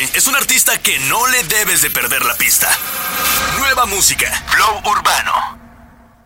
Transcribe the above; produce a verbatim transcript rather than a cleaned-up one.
Este es un artista que no le debes de perder la pista. Nueva música. Flow Urbano.